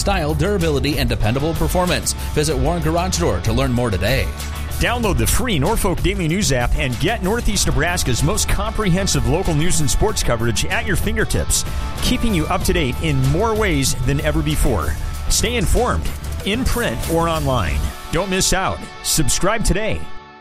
style, durability, and dependable performance. Visit Warren Garage Door to learn more today. Download the free Norfolk Daily News app and get Northeast Nebraska's most comprehensive local news and sports coverage at your fingertips, keeping you up to date in more ways than ever before. Stay informed, in print or online. Don't miss out. Subscribe today.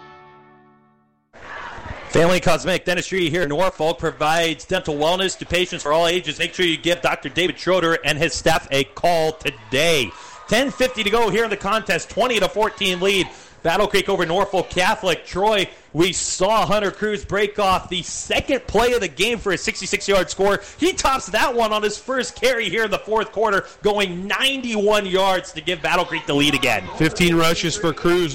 Family Cosmetic Dentistry here in Norfolk provides dental wellness to patients for all ages. Make sure you give Dr. David Schroeder and his staff a call today. 10:50 to go here in the contest, 20-14 lead. Battle Creek over Norfolk Catholic. Troy, we saw Hunter Cruz break off the second play of the game for a 66-yard score. He tops that one on his first carry here in the fourth quarter, going 91 yards to give Battle Creek the lead again. 15 rushes for Cruz,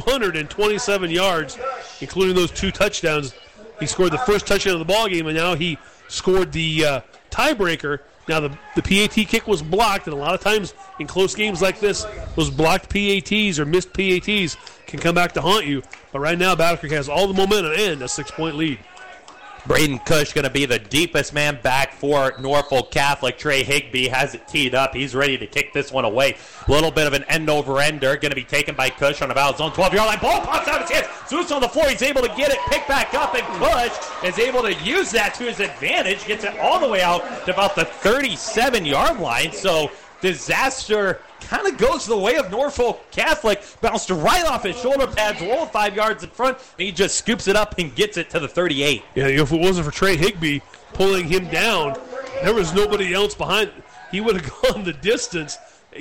227 yards, including those 2 touchdowns. He scored the first touchdown of the ballgame, and now he scored the tiebreaker. Now, the PAT kick was blocked, and a lot of times in close games like this, those blocked PATs or missed PATs can come back to haunt you. But right now, Battle Creek has all the momentum and a 6-point lead. Braden Cush going to be the deepest man back for Norfolk Catholic. Trey Higbee has it teed up. He's ready to kick this one away. A little bit of an end-over-ender. Going to be taken by Cush on about his own 12-yard line. Ball pops out of his hands. Zeus on the floor. He's able to get it, pick back up, and Cush is able to use that to his advantage. Gets it all the way out to about the 37-yard line. So disaster kind of goes the way of Norfolk Catholic. Bounced right off his shoulder pads, rolled 5 yards in front, and he just scoops it up and gets it to the 38. Yeah, if it wasn't for Trey Higbee pulling him down, there was nobody else behind. He would have gone the distance.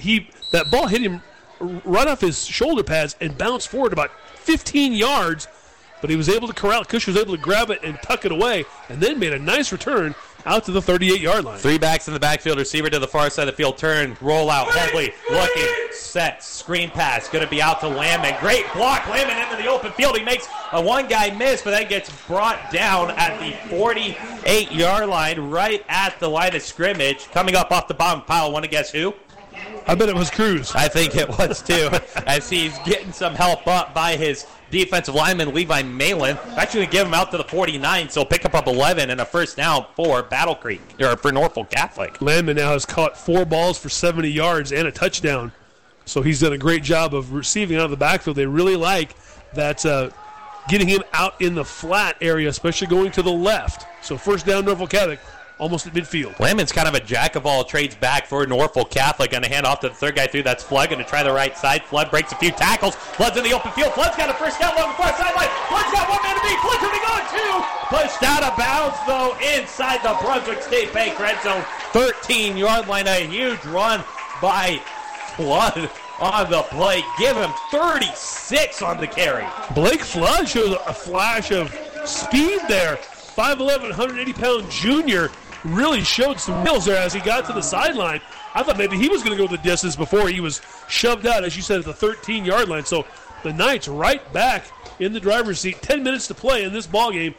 That ball hit him right off his shoulder pads and bounced forward about 15 yards, but he was able to corral it. Cush was able to grab it and tuck it away, and then made a nice return out to the 38-yard line. 3 backs in the backfield, receiver to the far side of the field, turn, roll out, Headley looking, set, screen pass, going to be out to Landman. Great block, Landman into the open field. He makes a one-guy miss, but then gets brought down at the 48-yard line, right at the line of scrimmage. Coming up off the bottom pile, want to guess who? I bet it was Cruz. I think it was too, as he's getting some help up by his defensive lineman, Levi Malin. Actually going to give him out to the 49, so pick up 11 and a first down for Battle Creek, or for Norfolk Catholic. Landman now has caught 4 balls for 70 yards and a touchdown, so he's done a great job of receiving out of the backfield. They really like that, getting him out in the flat area, especially going to the left. So first down, Norfolk Catholic, almost at midfield. Landman's kind of a jack-of-all-trades back for Norfolk Catholic. Going to hand off to the third guy through. That's Flood. Going to try the right side. Flood breaks a few tackles. Flood's in the open field. Flood's got a first down along the far sideline. Flood's got one man to beat. Flood's going to go two. Pushed out of bounds, though, inside the Brunswick State Bank red zone. 13-yard line. A huge run by Flood on the play. Give him 36 on the carry. Blake Flood shows a flash of speed there. 5'11", 180-pound junior really showed some wheels there as he got to the sideline. I thought maybe he was going to go the distance before he was shoved out, as you said, at the 13-yard line. So the Knights right back in the driver's seat. 10 minutes to play in this ballgame.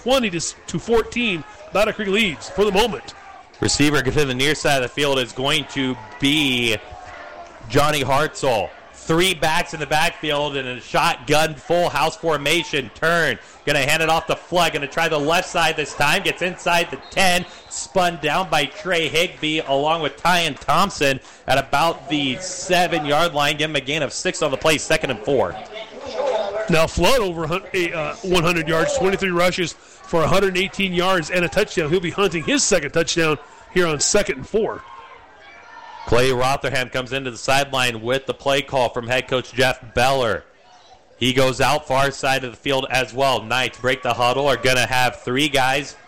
20-14. Battle Creek leads for the moment. Receiver to the near side of the field is going to be Johnny Hartzell. 3 backs in the backfield and a shotgun full house formation. Turn. Going to hand it off to Flood. Going to try the left side this time. Gets inside the 10. Spun down by Trey Higbee along with Tyan Thompson at about the 7-yard line. Give him a gain of 6 on the play. 2nd and 4. Now Flood over 100 yards, 23 rushes for 118 yards and a touchdown. He'll be hunting his second touchdown here on 2nd and 4. Clay Rotherham comes into the sideline with the play call from head coach Jeff Beller. He goes out far side of the field as well. Knights break the huddle, are going to have 3 guys.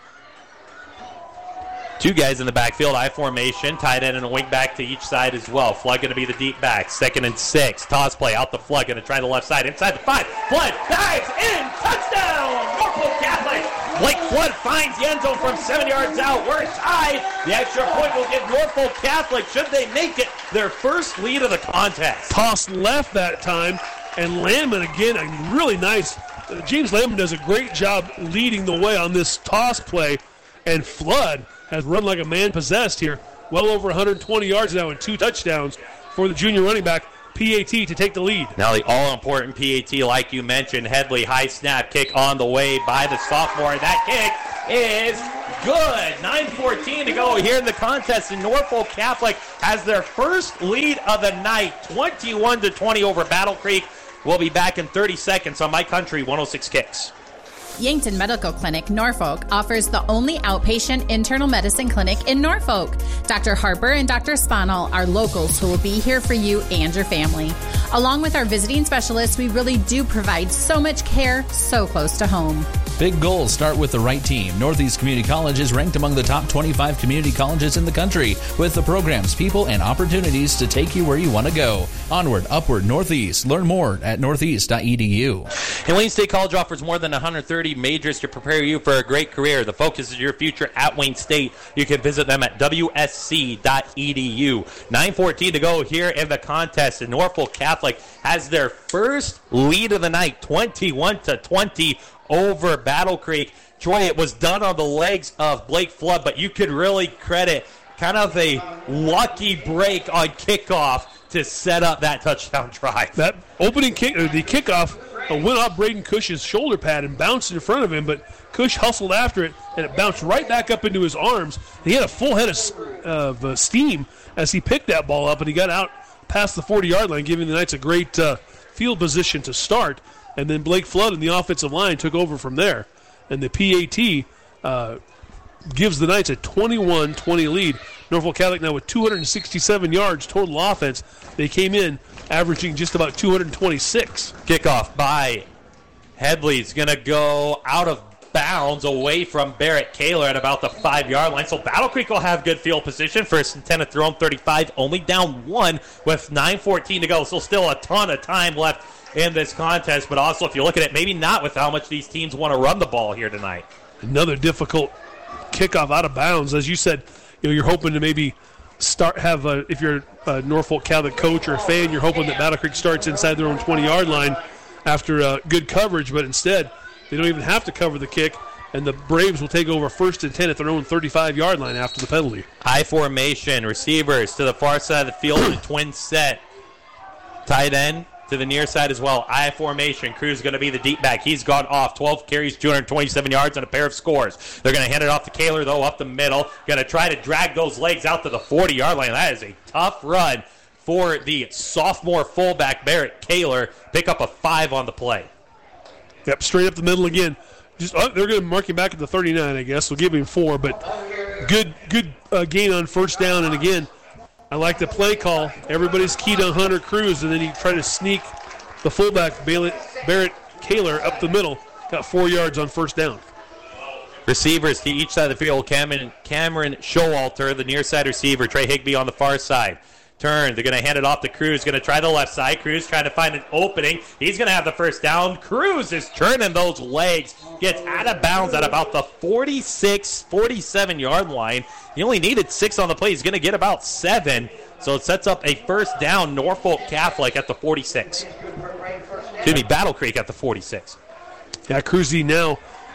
2 guys in the backfield, I formation, tight end and a wing back to each side as well. Flood going to be the deep back. 2nd and 6. Toss play out the Flood, going to try the left side. Inside the 5. Flood dives in. Touchdown! Norfolk Catholic. Blake Flood finds the end zone from 7 yards out. We're tied. The extra point will give Norfolk Catholic, should they make it, their first lead of the contest. Toss left that time, and Landman again, a really nice. James Landman does a great job leading the way on this toss play, and Flood has run like a man possessed here. Well over 120 yards now and 2 touchdowns for the junior running back, PAT, to take the lead. Now the all-important PAT, like you mentioned, Headley, high snap kick on the way by the sophomore. That kick is good. 9:14 to go here in the contest, and Norfolk Catholic has their first lead of the night, 21-20 over Battle Creek. We'll be back in 30 seconds on My Country 106 Kicks. Yankton Medical Clinic, Norfolk, offers the only outpatient internal medicine clinic in Norfolk. Dr. Harper and Dr. Spanel are locals who will be here for you and your family. Along with our visiting specialists, we really do provide so much care so close to home. Big goals start with the right team. Northeast Community College is ranked among the top 25 community colleges in the country, with the programs, people, and opportunities to take you where you want to go. Onward, upward, Northeast. Learn more at northeast.edu. And Wayne State College offers more than 130 majors to prepare you for a great career. The focus is your future at Wayne State. You can visit them at wsc.edu. 9:14 to go here in the contest, and Norfolk Catholic has their first lead of the night, 21-20 over Battle Creek. Troy, it was done on the legs of Blake Flood, but you could really credit kind of a lucky break on kickoff to set up that touchdown drive. That opening kick, the kickoff, went off Braden Cush's shoulder pad and bounced in front of him, but Cush hustled after it, and it bounced right back up into his arms. He had a full head of steam as he picked that ball up, and he got out past the 40-yard line, giving the Knights a great field position to start. And then Blake Flood and the offensive line took over from there. And the PAT gives the Knights a 21-20 lead. Norfolk Catholic now with 267 yards total offense. They came in averaging just about 226. Kickoff by Headley's going to go out of bounds away from Barrett Kaler at about the 5-yard line. So Battle Creek will have good field position. First and 10 at their own 35, only down 1 with 9:14 to go. So still a ton of time left in this contest, but also if you look at it, maybe not with how much these teams want to run the ball here tonight. Another difficult kickoff out of bounds. As you said, you're hoping to maybe if you're a Norfolk Catholic coach or a fan, you're hoping that Battle Creek starts inside their own 20-yard line after good coverage, but instead they don't even have to cover the kick, and the Braves will take over first and 10 at their own 35-yard line after the penalty. I formation, receivers to the far side of the field, the twin set. Tight end to the near side as well. I formation. Cruz is going to be the deep back. He's gone off. 12 carries, 227 yards, and a pair of scores. They're going to hand it off to Kaler, though, up the middle. Going to try to drag those legs out to the 40-yard line. That is a tough run for the sophomore fullback, Barrett Kaler. Pick up a 5 on the play. Yep, straight up the middle again. They're going to mark him back at the 39, I guess. We'll give him 4, but good gain on first down. And again, I like the play call. Everybody's keyed on Hunter Cruz, and then you try to sneak the fullback, Barrett Kaler, up the middle. Got 4 yards on first down. Receivers to each side of the field. Cameron Showalter, the near side receiver. Trey Higby on the far side. Turn. They're going to hand it off to Cruz. Going to try the left side. Cruz trying to find an opening. He's going to have the first down. Cruz is turning those legs. Gets out of bounds at about the 46, 47-yard line. He only needed 6 on the play. He's going to get about 7. So it sets up a first down. Norfolk Catholic at the 46. Excuse me, Battle Creek at the 46. Yeah, Cruzy now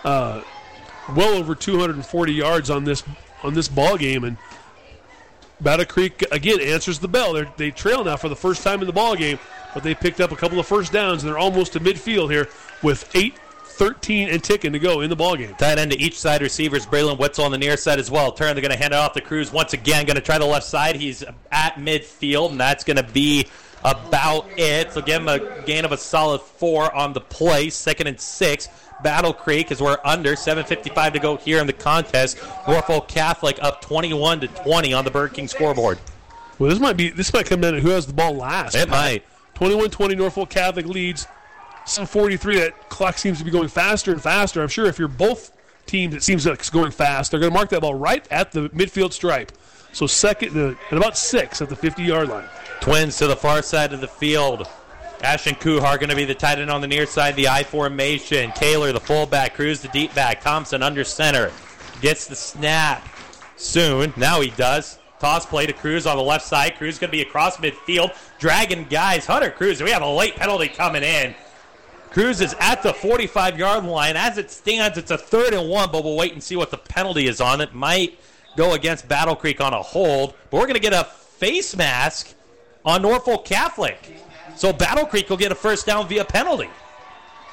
well over 240 yards on this ball game, and Battle Creek again answers the bell. They trail now for the first time in the ball game, but they picked up a couple of first downs, and they're almost to midfield here with 8:13 and ticking to go in the ball game. Tight end to each side receivers. Braylon Witzel on the near side as well. Turn. They're going to hand it off to Cruz once again. Going to try the left side. He's at midfield, and that's going to be about it. So give him a gain of a solid 4 on the play. 2nd and 6. Battle Creek as we're under 7:55 to go here in the contest. Norfolk Catholic up 21-20 on the Burger King scoreboard. Well, this might come down to who has the ball last. It might. 21-20 Norfolk Catholic leads. 7:43. That clock seems to be going faster and faster. I'm sure if you're both teams, it seems like it's going fast. They're going to mark that ball right at the midfield stripe. So second at about 6 at the 50-yard line. Twins to the far side of the field. Ashton Kuhar going to be the tight end on the near side, the I formation. Kaler, the fullback. Cruz, the deep back. Thompson under center. Gets the snap soon. Now he does. Toss play to Cruz on the left side. Cruz going to be across midfield. Dragging guys. Hunter Cruz. We have a late penalty coming in. Cruz is at the 45-yard line. As it stands, it's a 3rd and 1, but we'll wait and see what the penalty is on. It might go against Battle Creek on a hold, but we're going to get a face mask on Norfolk Catholic. So Battle Creek will get a first down via penalty.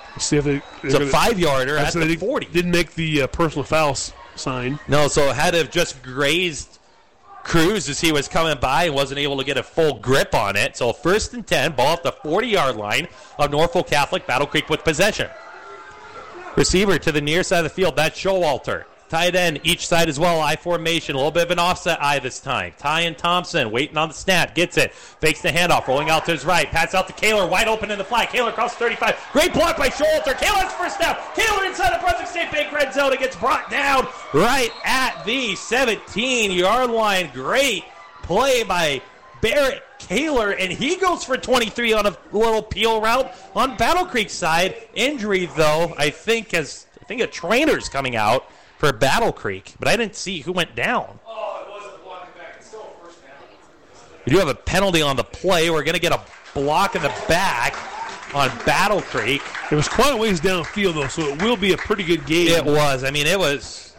Let's see if it's a 5-yarder at the 40. Didn't make the personal foul sign. No, so had to have just grazed Cruz as he was coming by and wasn't able to get a full grip on it. So 1st and 10, ball at the 40-yard line of Norfolk Catholic. Battle Creek with possession. Receiver to the near side of the field, that's Showalter. Tight end, each side as well, I formation. A little bit of an offset eye this time. Tyan Thompson waiting on the snap, gets it. Fakes the handoff, rolling out to his right. Pass out to Kaler, wide open in the flat. Kaler across 35. Great block by Showalter. Kaler's first down. Kaler inside the Brunswick State Bank red zone. It gets brought down right at the 17-yard line. Great play by Barrett Kaler, and he goes for 23 on a little peel route on Battle Creek side. Injury, though, I think a trainer's coming out for Battle Creek, but I didn't see who went down. Oh, it wasn't blocking back. It's still a first down. We do have a penalty on the play. We're going to get a block in the back on Battle Creek. It was quite a ways downfield, though, so it will be a pretty good gain. It was. I mean, it was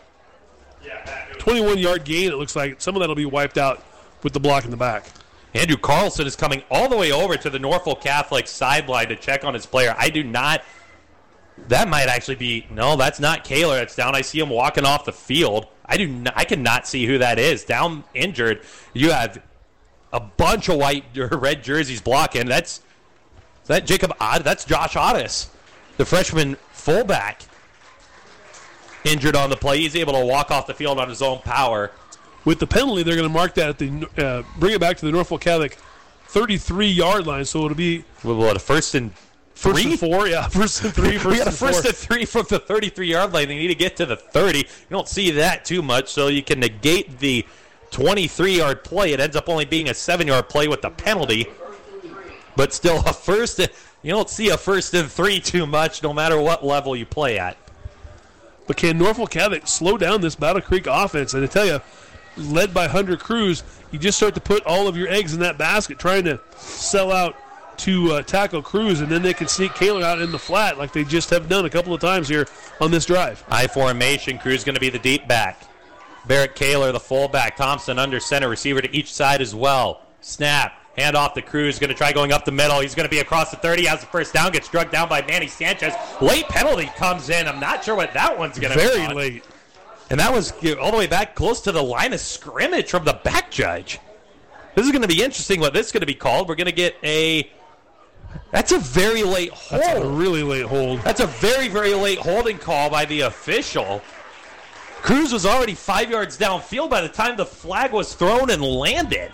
21-yard gain, it looks like. Some of that will be wiped out with the block in the back. Andrew Carlson is coming all the way over to the Norfolk Catholic sideline to check on his player. I do not. That might actually be. No, that's not Kaler. That's down. I see him walking off the field. I cannot see who that is. Down injured. You have a bunch of white or red jerseys blocking. Is that Jacob Odd? That's Josh Otis, the freshman fullback. Injured on the play. He's able to walk off the field on his own power. With the penalty, they're going to mark that at the bring it back to the Norfolk Catholic 33-yard line. So it'll be what, a first and 3? 4, yeah. First and 3. We got a first and 3 from the 33-yard line. They need to get to the 30. You don't see that too much, so you can negate the 23-yard play. It ends up only being a 7-yard play with the penalty, but still a first. You don't see a first and 3 too much, no matter what level you play at. But can Norfolk Catholic slow down this Battle Creek offense? And I tell you, led by Hunter Cruz, you just start to put all of your eggs in that basket, trying to sell out to tackle Cruz, and then they can sneak Kaler out in the flat like they just have done a couple of times here on this drive. I formation. Cruz going to be the deep back. Barrett Kaler, the fullback. Thompson under center. Receiver to each side as well. Snap. Hand off to Cruz. Going to try going up the middle. He's going to be across the 30. Has the first down. Gets struck down by Manny Sanchez. Late penalty comes in. I'm not sure what that one's going to be. Very late. And that was all the way back close to the line of scrimmage from the back judge. This is going to be interesting what this is going to be called. We're going to get that's a very late hold. That's a really late hold. That's a very, very late holding call by the official. Cruz was already 5 yards downfield by the time the flag was thrown and landed.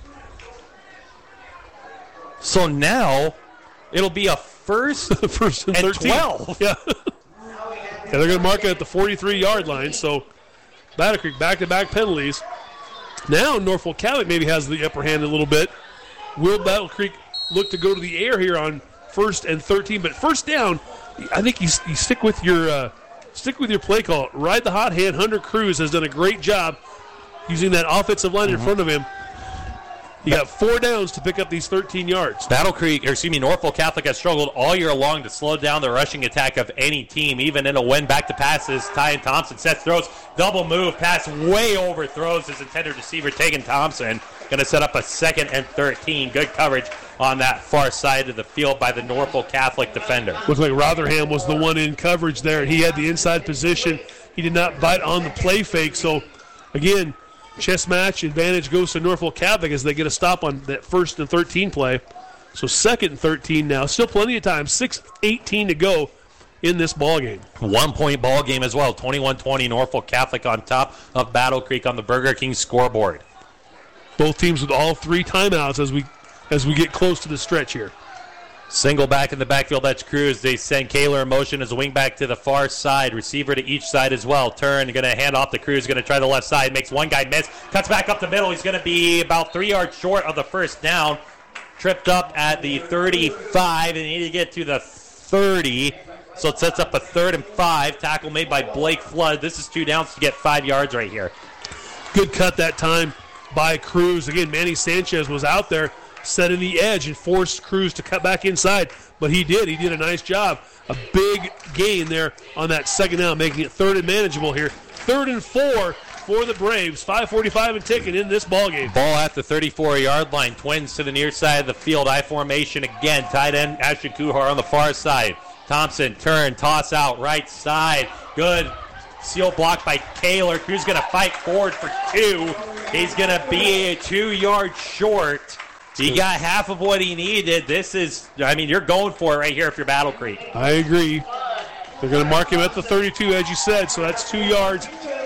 So now it'll be a first, first and 12. Yeah. They're going to mark it at the 43-yard line. So Battle Creek back-to-back penalties. Now Norfolk Catholic maybe has the upper hand a little bit. Will Battle Creek look to go to the air here on 1st and 13? But first down, I think you stick with your play call. Ride the hot hand. Hunter Cruz has done a great job using that offensive line in front of him. You got 4 downs to pick up these 13 yards. Norfolk Catholic has struggled all year long to slow down the rushing attack of any team, even in a win. Back to passes. Tyan Thompson sets throws. Double move. Pass way overthrows his intended receiver, Tegan Thompson. Going to set up a 2nd and 13. Good coverage on that far side of the field by the Norfolk Catholic defender. Looks like Rotherham was the one in coverage there. He had the inside position. He did not bite on the play fake. So, again, chess match advantage goes to Norfolk Catholic as they get a stop on that 1st and 13 play. So 2nd and 13 now. Still plenty of time. 6:18 to go in this ball game. 1-point ball game as well. 21-20 Norfolk Catholic on top of Battle Creek on the Burger King scoreboard. Both teams with all 3 timeouts as we get close to the stretch here. Single back in the backfield, that's Cruz. They send Kaler in motion as a wing back to the far side. Receiver to each side as well. Turn, going to hand off to Cruz. Going to try the left side. Makes one guy miss. Cuts back up the middle. He's going to be about 3 yards short of the first down. Tripped up at the 35, and they need to get to the 30. So it sets up a 3rd and 5. Tackle made by Blake Flood. This is 2 downs to get 5 yards right here. Good cut that time by Cruz. Again, Manny Sanchez was out there setting the edge and forced Cruz to cut back inside. But he did. He did a nice job. A big gain there on that 2nd down, making it 3rd and manageable here. 3rd and 4 for the Braves. 5:45 and ticking in this ballgame. Ball at the 34-yard line. Twins to the near side of the field. I formation again. Tight end Ashton Kuhar on the far side. Thompson, turn, toss out, right side. Good seal block by Kaler. Cruz going to fight forward for 2. He's going to be 2 yards short. He got half of what he needed. This is, you're going for it right here if you're Battle Creek. I agree. They're going to mark him at the 32, as you said, so that's 2 yards.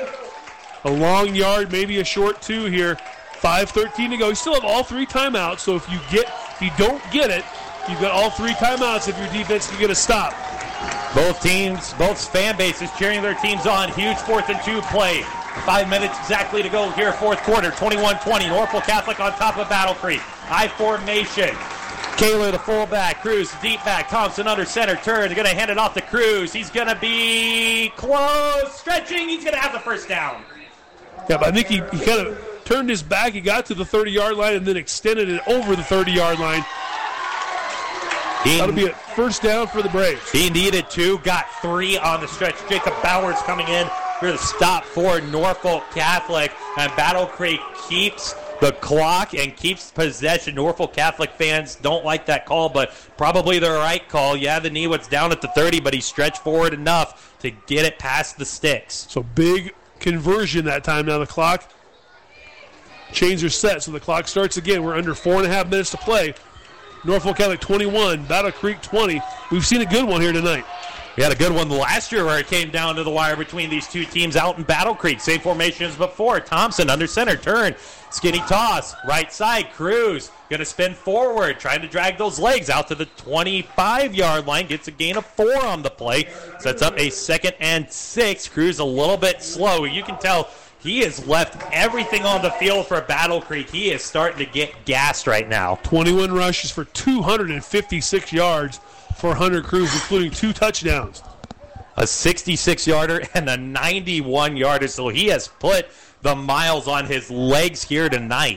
A long yard, maybe a short 2 here. 5:13 to go. You still have all 3 timeouts, so if you don't get it, you've got all 3 timeouts if your defense can get a stop. Both fan bases cheering their teams on. Huge 4th and 2 play. 5 minutes exactly to go here, 4th quarter. 21-20. Norfolk Catholic on top of Battle Creek. I formation. Kaler, the fullback. Cruz, deep back. Thompson under center. Turn. They're going to hand it off to Cruz. He's going to be close. Stretching. He's going to have the first down. Yeah, but I think he kind of turned his back. He got to the 30-yard line and then extended it over the 30-yard line. That'll be a first down for the Braves. He needed 2, got 3 on the stretch. Jacob Bowers coming in for the stop for Norfolk Catholic. And Battle Creek keeps the clock and keeps possession. Norfolk Catholic fans don't like that call, but probably the right call. Yeah, the knee was down at the 30, but he stretched forward enough to get it past the sticks. So big conversion that time. Now the clock chains are set, so the clock starts again. We're under 4.5 minutes to play. Norfolk Catholic 21, Battle Creek 20. We've seen a good one here tonight. We had a good one last year where it came down to the wire between these 2 teams out in Battle Creek. Same formation as before. Thompson under center, turn, skinny toss, right side. Cruz going to spin forward, trying to drag those legs out to the 25-yard line. Gets a gain of 4 on the play. Sets up a 2nd and 6. Cruz a little bit slow. You can tell he has left everything on the field for Battle Creek. He is starting to get gassed right now. 21 rushes for 256 yards for Hunter Cruz, including 2 touchdowns. A 66-yarder and a 91-yarder, so he has put the miles on his legs here tonight.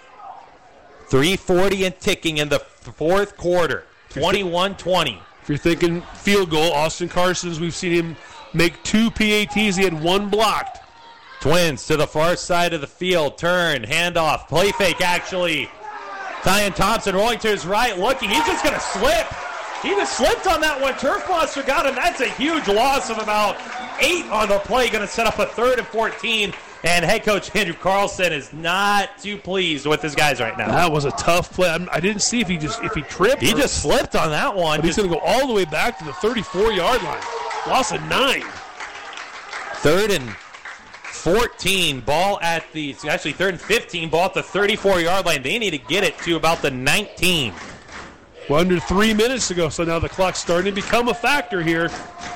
3:40 and ticking in the 4th quarter, 21-20. If you're thinking field goal, Austin Carsons, we've seen him make 2 PATs. He had 1 blocked. Twins to the far side of the field. Turn, handoff, play fake actually. Tyan Thompson rolling to his right, looking. He's just going to slip. He just slipped on that one. Turf Monster got him. That's a huge loss of about 8 on the play. Going to set up a 3rd and 14. And head coach Andrew Carlson is not too pleased with his guys right now. That was a tough play. I didn't see if he tripped. He just slipped on that one. But he's going to go all the way back to the 34-yard line. Loss of 9. 3rd and 14, ball at the, actually 3rd and 15, ball at the 34-yard line. They need to get it to about the 19. Well, under 3 minutes to go, so now the clock's starting to become a factor here.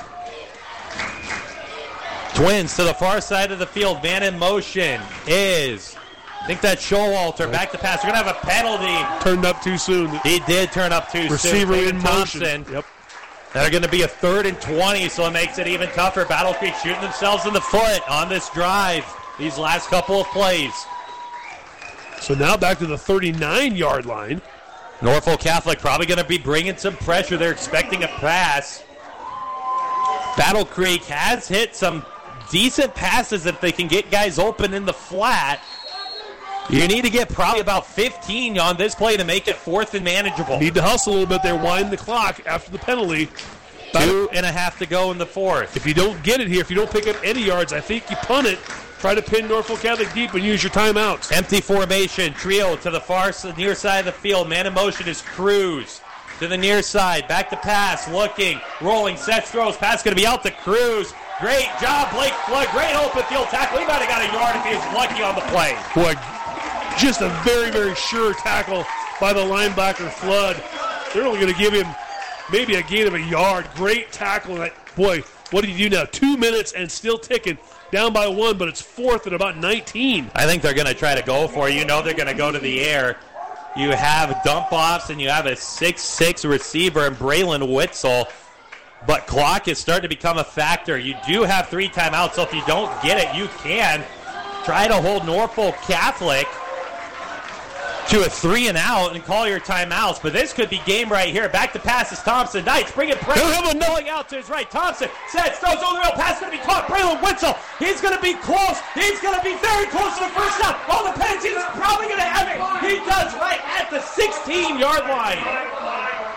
Twins to the far side of the field. Man in motion is, I think that's Showalter. Back to pass. We're going to have a penalty. Turned up too soon. He did turn up too soon. Receiver in Thompson. motion. Yep. They're going to be a 3rd and 20, so it makes it even tougher. Battle Creek shooting themselves in the foot on this drive. These last couple of plays. So now back to the 39-yard line. Norfolk Catholic probably going to be bringing some pressure. They're expecting a pass. Battle Creek has hit some decent passes if they can get guys open in the flat. You need to get probably about 15 on this play to make it 4th and manageable. Need to hustle a little bit there, wind the clock after the penalty. 2.5 to go in the 4th. If you don't get it here, if you don't pick up any yards, I think you punt it. Try to pin Norfolk Catholic deep and use your timeouts. Empty formation, trio to the near side of the field. Man in motion is Cruz. To the near side, back to pass, looking, rolling, sets, throws. Pass going to be out to Cruz. Great job, Blake Flood. Great open field tackle. He might have got a yard if he was lucky on the play. Boy, just a very, very sure tackle by the linebacker Flood. They're only going to give him maybe a gain of a yard. Great tackle. Boy, what do you do now? 2 minutes and still ticking. Down by 1, but it's 4th and about 19. I think they're going to try to go for it. You know they're going to go to the air. You have dump-offs, and you have a 6'6 receiver in Braylon Witzel. But clock is starting to become a factor. You do have 3 timeouts, so if you don't get it, you can try to hold Norfolk Catholic to a 3 and out and call your timeouts. But this could be game right here. Back to pass is Thompson. Knights bring it pressure. Going out to his right. Thompson sets, throws over the rail. Pass going to be caught. Braylon Witzel. He's going to be close. He's going to be very close to the first down. All the penalties is probably going to have it. He does right at the 16-yard line.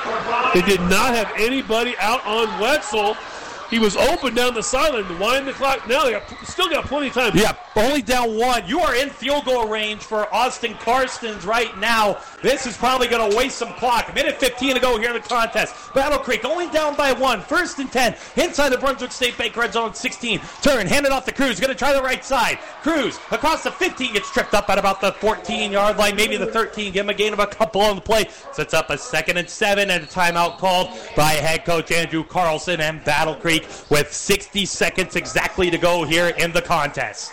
They did not have anybody out on Wetzel. He was open down the sideline to wind the clock. Now they still got plenty of time. Yeah, only down one. You are in field goal range for Austin Karstens right now. This is probably going to waste some clock. 1:15 to go here in the contest. Battle Creek only down by one. 1st and 10 inside the Brunswick State Bank red zone 16. Turn, hand it off to Cruz. Going to try the right side. Cruz across the 15 gets tripped up at about the 14-yard line, maybe the 13. Give him a gain of a couple on the play. Sets up a 2nd and 7 and a timeout called by head coach Andrew Carlson and Battle Creek with 60 seconds exactly to go here in the contest.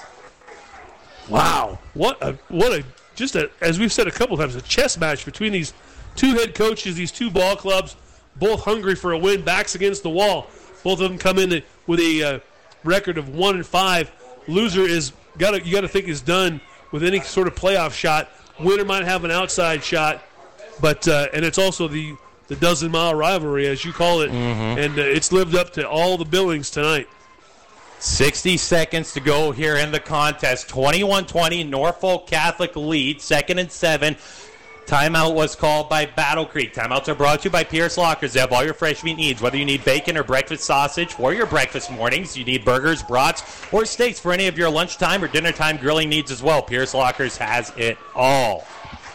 Wow. What a as we've said a couple times, a chess match between these two head coaches, these two ball clubs, both hungry for a win, backs against the wall. Both of them come in with a record of 1-5. Loser you got to think is done with any sort of playoff shot. Winner might have an outside shot, but and it's also the dozen-mile rivalry, as you call it, and it's lived up to all the billings tonight. 60 seconds to go here in the contest. 21-20, Norfolk Catholic lead, 2nd and 7. Timeout was called by Battle Creek. Timeouts are brought to you by Pierce Lockers. They have all your fresh meat needs, whether you need bacon or breakfast sausage for your breakfast mornings. You need burgers, brats, or steaks for any of your lunchtime or dinnertime grilling needs as well. Pierce Lockers has it all.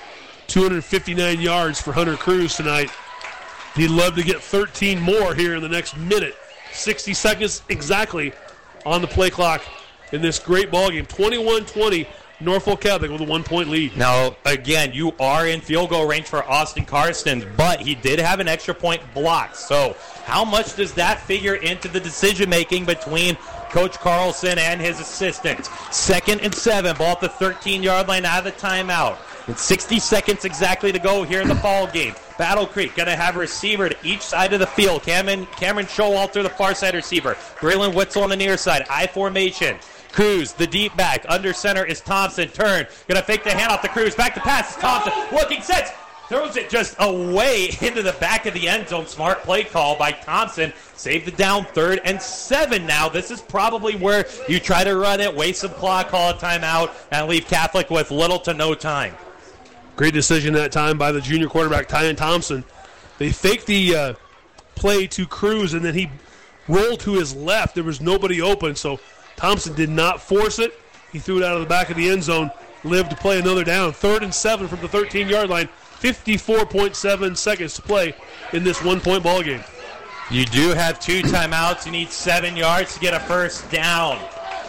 259 yards for Hunter Cruz tonight. He'd love to get 13 more here in the next minute. 60 seconds exactly on the play clock in this great ball game. 21-20, Norfolk Catholic with a 1-point lead. Now, again, you are in field goal range for Austin Karstens, but he did have an extra point blocked. So how much does that figure into the decision-making between Coach Carlson and his assistants? 2nd and 7, ball at the 13-yard line out of the timeout. With 60 seconds exactly to go here in the ball game. Battle Creek going to have a receiver to each side of the field. Cameron Showalter, the far side receiver. Braylon Witzel on the near side. I formation. Cruz, the deep back. Under center is Thompson. Turn. Going to fake the handoff to Cruz. Back to pass is Thompson. Looking, sets. Throws it just away into the back of the end zone. Smart play call by Thompson. Save the down, 3rd and 7 now. This is probably where you try to run it, waste some clock, call a timeout, and leave Catholic with little to no time. Great decision that time by the junior quarterback, Tyon Thompson. They faked the play to Cruz, and then he rolled to his left. There was nobody open, so Thompson did not force it. He threw it out of the back of the end zone, lived to play another down. 3rd and 7 from the 13-yard line. 54.7 seconds to play in this 1-point ball game. You do have 2 timeouts. You need 7 yards to get a first down.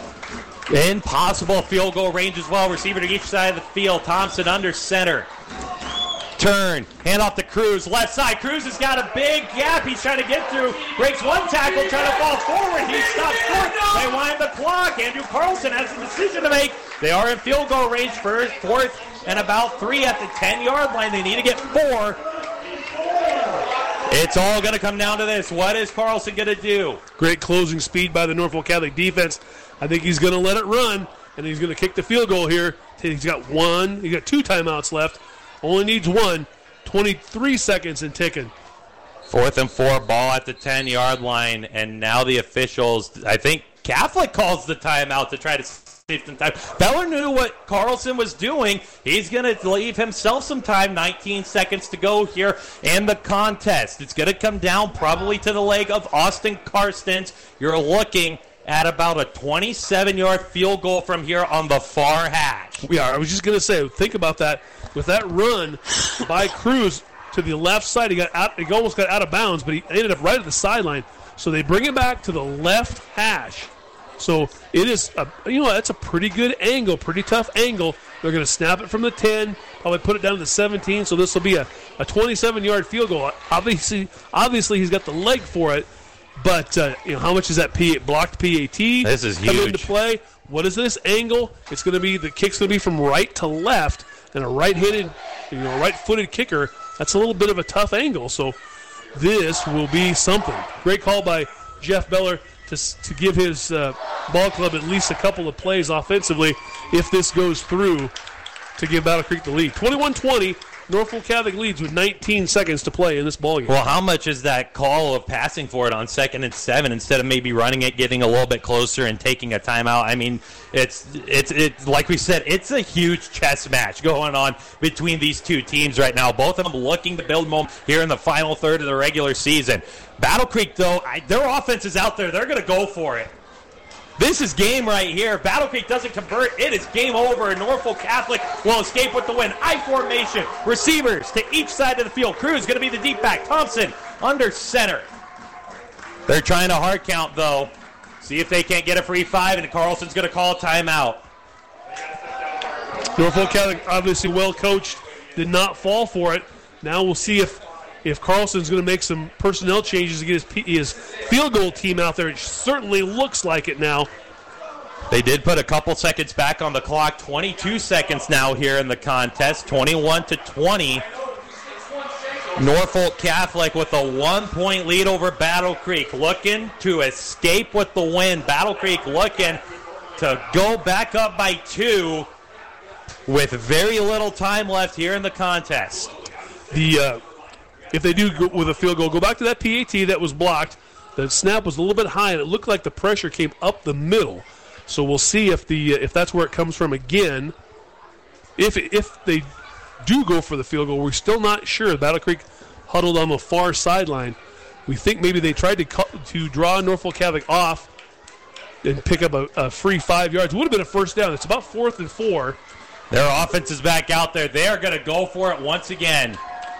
Impossible field goal range as well. Receiver to each side of the field. Thompson under center. Turn. Hand off to Cruz. Left side. Cruz has got a big gap. He's trying to get through. Breaks one tackle. Trying to fall forward. He stops short. They wind the clock. Andrew Carlson has a decision to make. They are in field goal range for 4th and about 3 at the 10-yard line. They need to get 4. It's all going to come down to this. What is Carlson going to do? Great closing speed by the Norfolk Catholic defense. I think he's going to let it run, and he's going to kick the field goal here. He's got 2 timeouts left. Only needs 1. 23 seconds and ticking. 4th and 4, ball at the 10-yard line, and now the officials, I think Catholic calls the timeout to try to save some time. Beller knew what Carlson was doing. He's going to leave himself some time. 19 seconds to go here in the contest. It's going to come down probably to the leg of Austin Karstens. You're looking at about a 27-yard field goal from here on the far hash. We are. I was just going to say, think about that. With that run by Cruz to the left side, he almost got out of bounds, but he ended up right at the sideline. So they bring it back to the left hash. So it is, that's a pretty good angle, pretty tough angle. They're going to snap it from the 10, probably put it down to the 17. So this will be a 27-yard field goal. Obviously, he's got the leg for it. But, how much is that blocked PAT? This is huge. Come into play. What is this angle? It's going to be, the kick's going to be from right to left, and a right-handed, right-footed kicker. That's a little bit of a tough angle. So this will be something. Great call by Jeff Beller to give his ball club at least a couple of plays offensively if this goes through to give Battle Creek the lead. 21-20, Norfolk Catholic leads with 19 seconds to play in this ballgame. Well, how much is that call of passing for it on 2nd and 7 instead of maybe running it, getting a little bit closer, and taking a timeout? I mean, it's like we said, it's a huge chess match going on between these two teams right now. Both of them looking to build momentum here in the final third of the regular season. Battle Creek, though, their offense is out there. They're going to go for it. This is game right here. If Battle Creek doesn't convert, it is game over, and Norfolk Catholic will escape with the win. I formation, receivers to each side of the field. Cruz going to be the deep back. Thompson under center. They're trying to hard count, though. See if they can't get a free 5, and Carlson's going to call a timeout. Norfolk Catholic, obviously well coached, did not fall for it. Now we'll see if Carlson's going to make some personnel changes to get his field goal team out there. It certainly looks like it now. They did put a couple seconds back on the clock. 22 seconds now here in the contest. 21-20. Norfolk Catholic with a 1-point lead over Battle Creek. Looking to escape with the win. Battle Creek looking to go back up by 2 with very little time left here in the contest. If they do go with a field goal, go back to that PAT that was blocked. The snap was a little bit high, and it looked like the pressure came up the middle. So we'll see if that's where it comes from again. If they do go for the field goal, we're still not sure. Battle Creek huddled on the far sideline. We think maybe they tried to draw Norfolk Catholic off and pick up a free 5 yards. It would have been a first down. It's about 4th and 4. Their offense is back out there. They are going to go for it once again.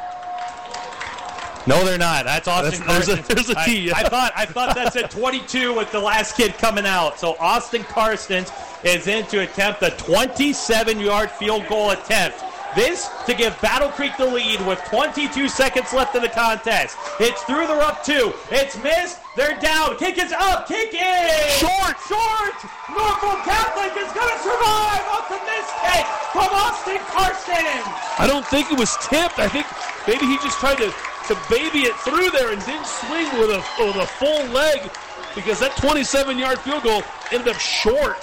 No, they're not. That's Austin Carson. There's a T. I thought that said 22 with the last kid coming out. So Austin Carstens is in to attempt a 27-yard field goal attempt. This to give Battle Creek the lead with 22 seconds left in the contest. It's through the up 2. It's missed. They're down. Kick is up. Kick is short. Norfolk Catholic is going to survive off the missed kick from Austin Carstens. I don't think it was tipped. I think maybe he just tried to baby it through there and didn't swing with a full leg, because that 27-yard field goal ended up short.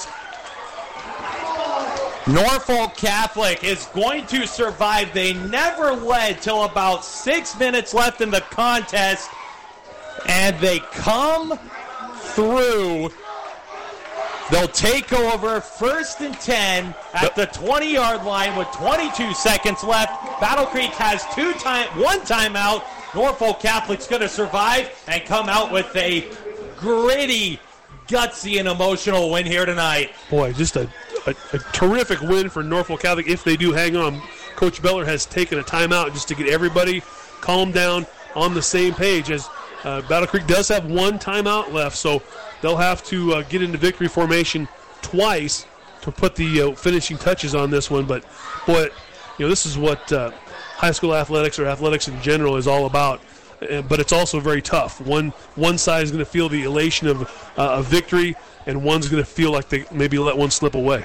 Norfolk Catholic is going to survive. They never led till about 6 minutes left in the contest, and they come through. They'll take over 1st and 10 at the 20-yard line with 22 seconds left. Battle Creek has one timeout. Norfolk Catholic's going to survive and come out with a gritty, gutsy, and emotional win here tonight. Boy, just a terrific win for Norfolk Catholic if they do hang on. Coach Beller has taken a timeout just to get everybody calmed down on the same page, as Battle Creek does have one timeout left, so they'll have to get into victory formation twice to put the finishing touches on this one. But, boy, this is what high school athletics, or athletics in general, is all about. But it's also very tough. One side is going to feel the elation of a victory, and one's going to feel like they maybe let one slip away.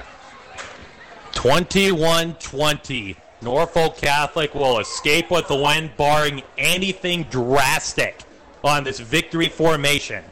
21-20. Norfolk Catholic will escape with the win, barring anything drastic on this victory formation.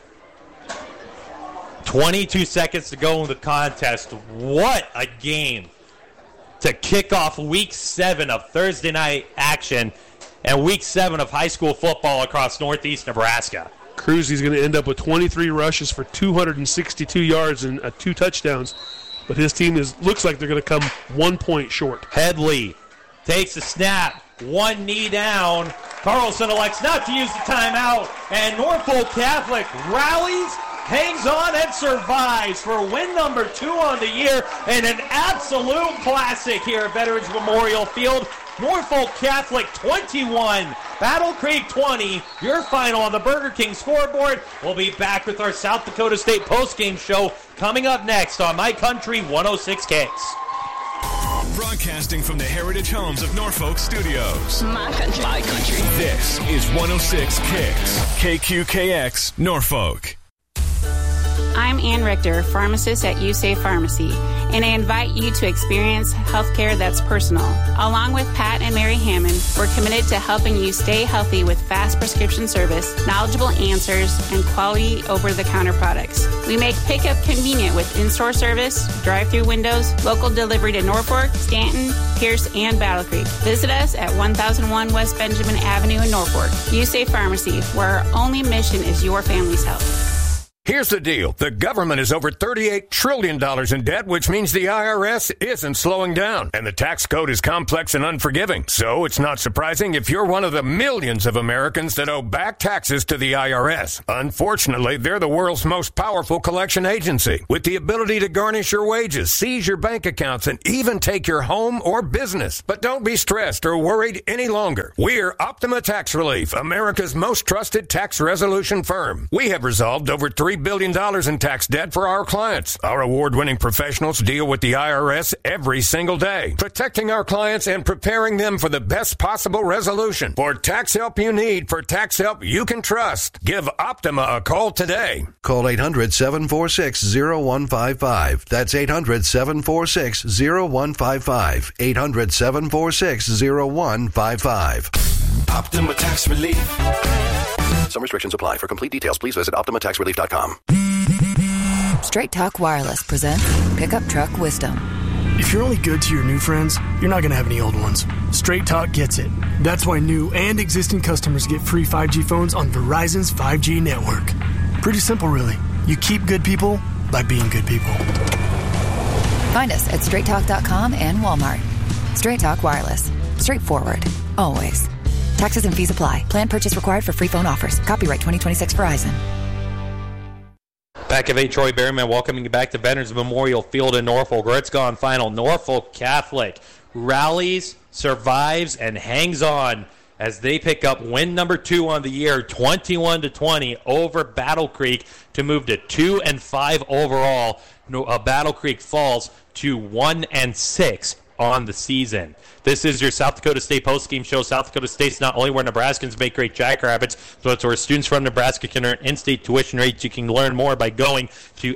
22 seconds to go in the contest. What a game to kick off Week 7 of Thursday night action and Week 7 of high school football across Northeast Nebraska. Cruzy's going to end up with 23 rushes for 262 yards and 2 touchdowns, but his team looks like they're going to come 1 point short. Headley takes a snap, one knee down. Carlson elects not to use the timeout, and Norfolk Catholic rallies, hangs on, and survives for win number 2 on the year, and an absolute classic here at Veterans Memorial Field. Norfolk Catholic 21, Battle Creek 20. Your final on the Burger King scoreboard. We'll be back with our South Dakota State postgame show coming up next on My Country 106 Kicks. Broadcasting from the Heritage Homes of Norfolk Studios. My Country. My Country. This is 106 Kicks. KQKX, Norfolk. I'm Ann Richter, pharmacist at USAFE Pharmacy, and I invite you to experience healthcare that's personal. Along with Pat and Mary Hammond, we're committed to helping you stay healthy with fast prescription service, knowledgeable answers, and quality over-the-counter products. We make pickup convenient with in-store service, drive-through windows, local delivery to Norfolk, Stanton, Pierce, and Battle Creek. Visit us at 1001 West Benjamin Avenue in Norfolk. USAFE Pharmacy, where our only mission is your family's health. Here's the deal. The government is over $38 trillion in debt, which means the IRS isn't slowing down. And the tax code is complex and unforgiving. So it's not surprising if you're one of the millions of Americans that owe back taxes to the IRS. Unfortunately, they're the world's most powerful collection agency, with the ability to garnish your wages, seize your bank accounts, and even take your home or business. But don't be stressed or worried any longer. We're Optima Tax Relief, America's most trusted tax resolution firm. We have resolved over $3 billion in tax debt for our clients. Our award-winning professionals deal with the IRS every single day, protecting our clients and preparing them for the best possible resolution. For tax help you need, for tax help you can trust, give Optima a call today. Call 800-746-0155. That's 800-746-0155. 800-746-0155. Optima Tax Relief. Some restrictions apply. For complete details, please visit OptimaTaxRelief.com. Straight Talk Wireless presents Pickup Truck Wisdom. If you're only good to your new friends, you're not going to have any old ones. Straight Talk gets it. That's why new and existing customers get free 5G phones on Verizon's 5G network. Pretty simple, really. You keep good people by being good people. Find us at straighttalk.com and Walmart. Straight Talk Wireless. Straightforward. Always. Taxes and fees apply. Plan purchase required for free phone offers. Copyright 2026 Verizon. Back of 8, Troy Berryman welcoming you back to Veterans Memorial Field in Norfolk, where it's gone final. Norfolk Catholic rallies, survives, and hangs on as they pick up win number 2 on the year, 21-20 over Battle Creek to move to 2-5 overall. Battle Creek falls to 1-6 on the season. This is your South Dakota State postgame show. South Dakota State's not only where Nebraskans make great jackrabbits, but it's where students from Nebraska can earn in-state tuition rates. You can learn more by going to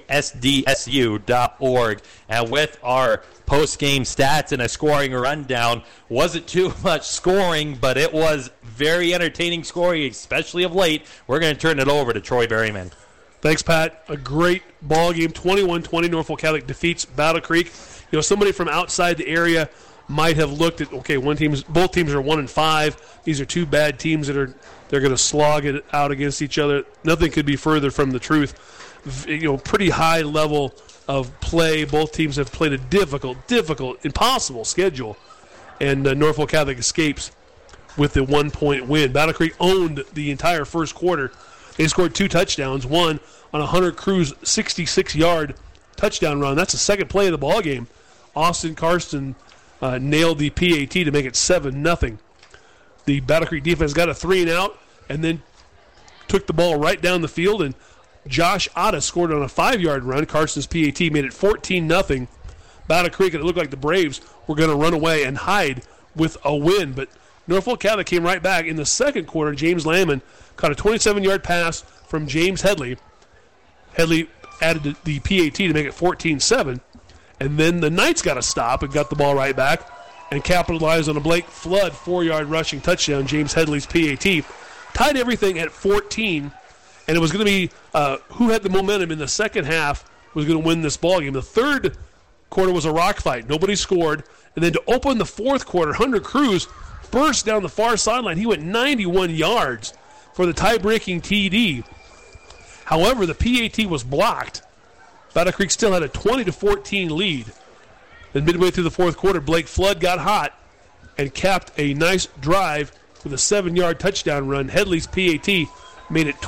sdsu.org. And with our post-game stats and a scoring rundown, wasn't too much scoring, but it was very entertaining scoring, especially of late. We're going to turn it over to Troy Berryman. Thanks, Pat. A great ball game. 21-20, Norfolk Catholic defeats Battle Creek. You know, somebody from outside the area might have looked at, okay, both teams are 1-5. These are two bad teams they're going to slog it out against each other. Nothing could be further from the truth. You know, pretty high level of play. Both teams have played a difficult, impossible schedule, and Norfolk Catholic escapes with the 1-point win. Battle Creek owned the entire first quarter. They scored 2 touchdowns, one on a Hunter Cruz 66-yard touchdown run. That's the second play of the ball game. Austin Karsten nailed the PAT to make it 7-0. The Battle Creek defense got a 3-and-out and then took the ball right down the field, and Josh Otta scored on a 5-yard run. Karsten's PAT made it 14-0. Battle Creek, and it looked like the Braves were going to run away and hide with a win, but Norfolk Catholic came right back. In the second quarter, James Lamon caught a 27-yard pass from James Headley. Headley added the PAT to make it 14-7. And then the Knights got a stop and got the ball right back and capitalized on a Blake Flood 4-yard rushing touchdown. James Headley's PAT tied everything at 14, and it was going to be who had the momentum in the second half was going to win this ball game. The third quarter was a rock fight. Nobody scored. And then to open the fourth quarter, Hunter Cruz burst down the far sideline. He went 91 yards for the tie-breaking TD. However, the PAT was blocked. Battle Creek still had a 20-14 lead. Then midway through the fourth quarter, Blake Flood got hot and capped a nice drive with a 7-yard touchdown run. Headley's PAT made it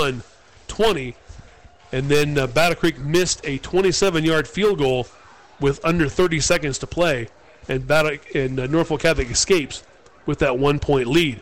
21-20. And then Battle Creek missed a 27-yard field goal with under 30 seconds to play. And Norfolk Catholic escapes with that 1-point lead.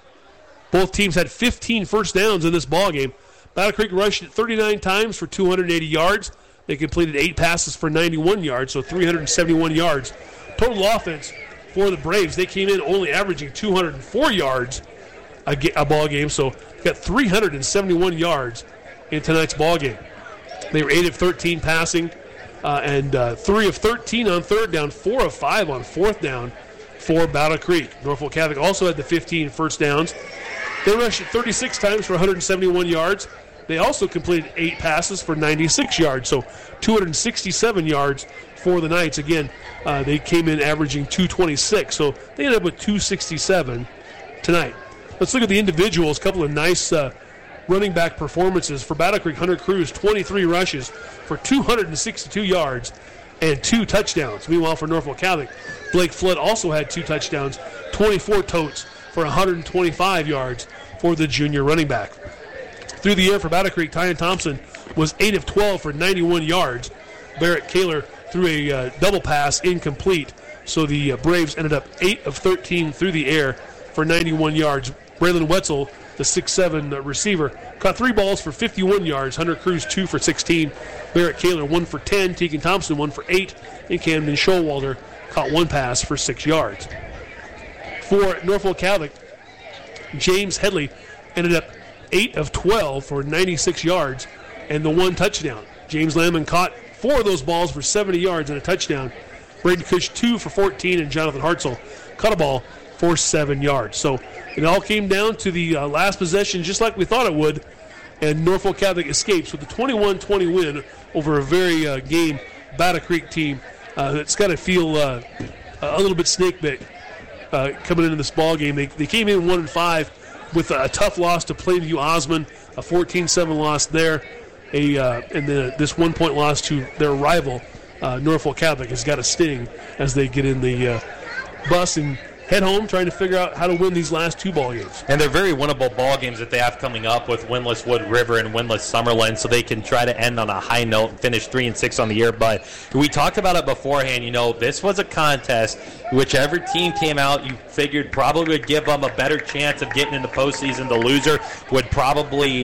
Both teams had 15 first downs in this ballgame. Battle Creek rushed it 39 times for 280 yards. They completed 8 passes for 91 yards, so 371 yards. Total offense for the Braves, they came in only averaging 204 yards a ball game, so got 371 yards in tonight's ball game. They were 8 of 13 passing. and 3 of 13 on third down, 4 of 5 on fourth down for Battle Creek. Norfolk Catholic also had the 15 first downs. They rushed it 36 times for 171 yards. They also completed 8 passes for 96 yards, so 267 yards for the Knights. Again, they came in averaging 226, so they ended up with 267 tonight. Let's look at the individuals. A couple of nice running back performances. For Battle Creek, Hunter Cruz, 23 rushes for 262 yards and 2 touchdowns. Meanwhile, for Norfolk Catholic, Blake Flood also had 2 touchdowns, 24 totes for 125 yards for the junior running back. Through the air for Battle Creek, Tyan Thompson was 8 of 12 for 91 yards. Barrett Kaler threw a double pass incomplete, so the Braves ended up 8 of 13 through the air for 91 yards. Braylon Wetzel, the 6'7 receiver, caught 3 balls for 51 yards. Hunter Cruz 2 for 16. Barrett Kaler 1 for 10. Tegan Thompson 1 for 8. And Camden Showalter caught 1 pass for 6 yards. For Norfolk Catholic, James Headley ended up 8 of 12 for 96 yards and the 1 touchdown. James Lamman caught 4 of those balls for 70 yards and a touchdown. Braden Cush 2 for 14, and Jonathan Hartzell caught a ball for 7 yards. So it all came down to the last possession, just like we thought it would, and Norfolk Catholic escapes with a 21-20 win over a very game Battle Creek team that's got to feel a little bit snake bit coming into this ball game. They came in 1-5 with a tough loss to Plainview Osmond, a 14-7 loss there, and then this 1-point loss to their rival Norfolk Catholic has got a sting as they get in the bus and head home trying to figure out how to win these last 2 ball games. And they're very winnable ball games that they have coming up with winless Wood River and winless Summerlin, so they can try to end on a high note and finish 3-6 on the year. But we talked about it beforehand. This was a contest. Whichever team came out, you figured probably would give them a better chance of getting into postseason. The loser would probably